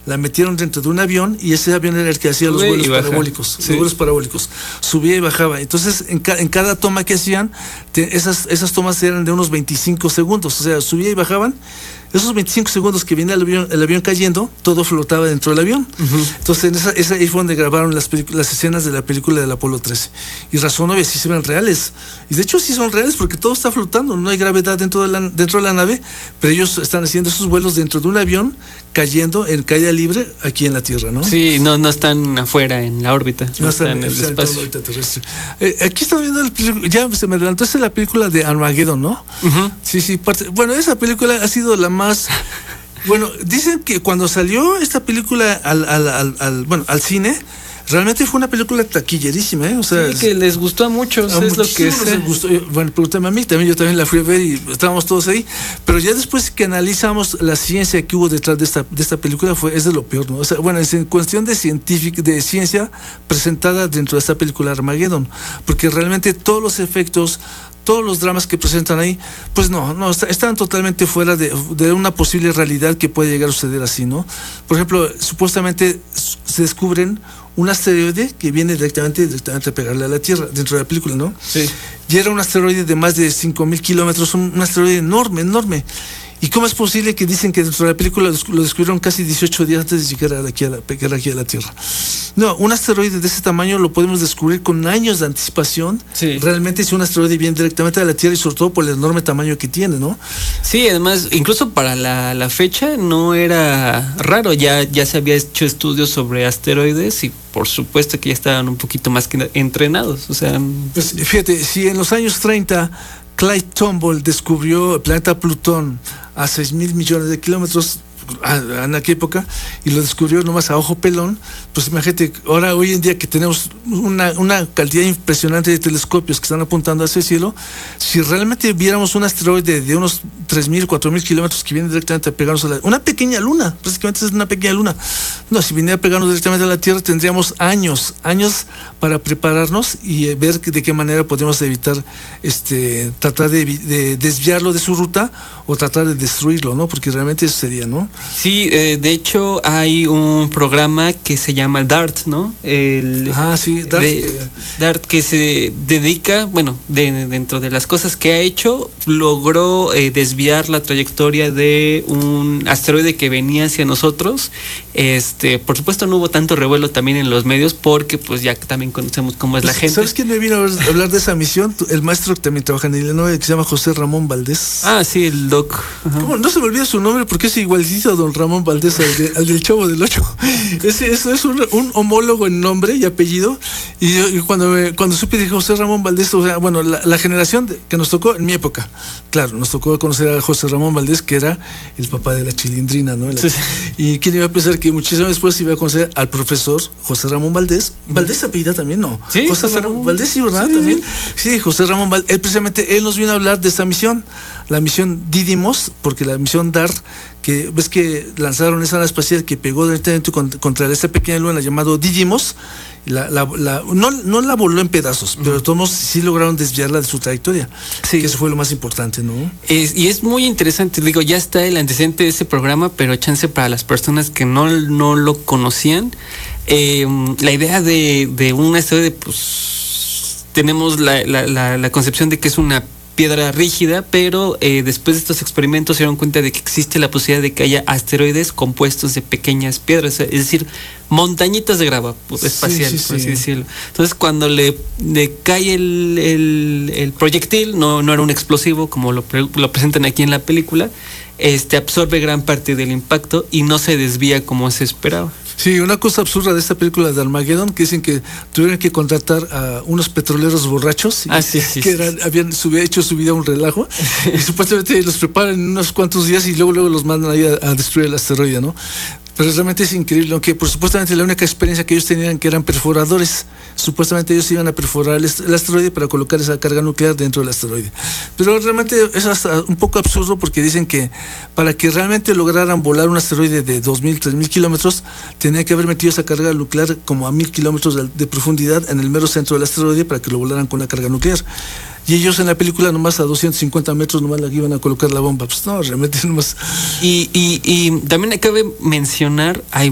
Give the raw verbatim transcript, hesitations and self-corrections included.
la metieron dentro de un avión y ese avión era el que hacía los Sube vuelos y baja. parabólicos, Sí. los vuelos parabólicos, subía y bajaba. Entonces, en, ca- en cada toma que hacían, te- esas, esas tomas eran de unos veinticinco segundos, o sea, subía y bajaban. Esos veinticinco segundos que viene el avión, el avión cayendo, todo flotaba dentro del avión. Uh-huh. Entonces, en esa, esa ahí fue donde grabaron las, pelic- las escenas de la película del Apolo trece. Y razón obvia, sí se ven reales. Y de hecho sí son reales porque todo está flotando, no hay gravedad dentro de la, dentro de la nave, pero ellos están haciendo esos vuelos dentro de un avión, cayendo en caída libre aquí en la Tierra, ¿no? Sí, no, no están afuera en la órbita, no, No están están en el en espacio. la órbita terrestre. Eh, aquí estamos viendo el pelic- ya se me adelantó, esa es la película de Armageddon, ¿no? Uh-huh. Sí, sí, parte, bueno, esa película ha sido la más... Bueno, dicen que cuando salió esta película al, al, al, al bueno, al cine, realmente fue una película taquillerísima, ¿eh? O sea, Sí, que les gustó a muchos, a es lo que sé. les gustó. Bueno, pregúntame a mí, también yo también la fui a ver y estábamos todos ahí, pero ya después que analizamos la ciencia que hubo detrás de esta de esta película, fue es de lo peor, ¿no? O sea, bueno, es en cuestión de científica, de ciencia presentada dentro de esta película Armageddon, porque realmente todos los efectos, todos los dramas que presentan ahí, pues no, no, está, están totalmente fuera de, de una posible realidad que puede llegar a suceder así, ¿no? Por ejemplo, supuestamente se descubren un asteroide que viene directamente, directamente a pegarle a la Tierra, dentro de la película, ¿no? Sí. Y era un asteroide de más de cinco mil kilómetros, un, un asteroide enorme, enorme. ¿Y cómo es posible que dicen que dentro de la película lo descubrieron casi dieciocho días antes de llegar aquí a la, llegar aquí a la Tierra? No, un asteroide de ese tamaño lo podemos descubrir con años de anticipación. Sí. Realmente si un asteroide viene directamente a la Tierra y sobre todo por el enorme tamaño que tiene, ¿no? Sí, además, incluso para la, la fecha no era raro, ya, ya se había hecho estudios sobre asteroides y por supuesto que ya estaban un poquito más que entrenados, o sea... Pues fíjate, si en los años treinta Clyde Tombaugh descubrió el planeta Plutón a seis mil millones de kilómetros en aquella época y lo descubrió nomás a ojo pelón, pues imagínate, ahora hoy en día que tenemos una, una cantidad impresionante de telescopios que están apuntando hacia el cielo, si realmente viéramos un asteroide de unos tres mil, cuatro mil kilómetros que viene directamente a pegarnos a la, una pequeña luna, prácticamente es una pequeña luna, no, si viniera a pegarnos directamente a la Tierra tendríamos años, años para prepararnos y eh, ver de qué manera podemos evitar, este, tratar de, de desviarlo de su ruta o tratar de destruirlo, ¿no? Porque realmente eso sería, ¿no? Sí, eh, de hecho hay un programa que se llama DART, ¿no? El, ah, sí, DART. De, DART que se dedica, bueno, de, dentro de las cosas que ha hecho, logró eh, desviar la trayectoria de un asteroide que venía hacia nosotros. Este, por supuesto no hubo tanto revuelo también en los medios porque pues ya también conocemos cómo es la gente. ¿Sabes quién me vino a hablar de esa misión? El maestro que también trabaja en Illinois, que se llama José Ramón Valdés. Ah, sí, el doc. ¿Cómo? No se me olvida su nombre porque es igualito a don Ramón Valdés, al, de, al del Chavo del Ocho. Ese, eso es un, un homólogo en nombre y apellido. Y, y cuando me, cuando supe dije José Ramón Valdés, o sea, bueno, la, la generación de, que nos tocó en mi época, claro, nos tocó conocer a José Ramón Valdés, que era el papá de la Chilindrina, ¿no? La, sí. Y quién iba a pensar que muchísimo después iba a conocer al profesor José Ramón Valdés. ¿Valdés apellida también? No. Sí, José, José Ramón Valdés, sí, ¿verdad? Sí. También. Sí, José Ramón Valdés. Él precisamente, él nos vino a hablar de esta misión, la misión Didymos, porque la misión DART, que ves que lanzaron esa nave espacial que pegó directamente contra esta pequeña luna llamado Didymos, la, la, la, no, no la voló en pedazos, uh-huh. pero todos sí lograron desviarla de su trayectoria, sí. que eso fue lo más importante, ¿no? Es, y es muy interesante, digo, ya está el antecedente de ese programa, pero chance para las personas que no, no lo conocían, eh, la idea de, de un asteroide, pues tenemos la, la, la, la concepción de que es una piedra rígida, pero eh, después de estos experimentos se dieron cuenta de que existe la posibilidad de que haya asteroides compuestos de pequeñas piedras, es decir, montañitas de grava espacial, sí, sí, por así sí. decirlo. Entonces, cuando le, le cae el, el, el proyectil, no, no era un explosivo como lo, lo presentan aquí en la película, este absorbe gran parte del impacto y no se desvía como se esperaba. Sí, una cosa absurda de esta película de Armageddon, que dicen que tuvieron que contratar a unos petroleros borrachos ah, sí, sí, que eran, habían subi- hecho su vida un relajo y supuestamente los preparan en unos cuantos días y luego luego los mandan ahí a, a destruir el asteroide, ¿no? Pero realmente es increíble, aunque por supuestamente la única experiencia que ellos tenían que eran perforadores, supuestamente ellos iban a perforar el, el asteroide para colocar esa carga nuclear dentro del asteroide. Pero realmente es hasta un poco absurdo porque dicen que para que realmente lograran volar un asteroide de dos mil, tres mil kilómetros, tenía que haber metido esa carga nuclear como a mil kilómetros de, de profundidad en el mero centro del asteroide para que lo volaran con la carga nuclear. Y ellos en la película nomás a doscientos cincuenta metros nomás la iban a colocar la bomba. Pues no, realmente nomás. Y, y, y también cabe mencionar, hay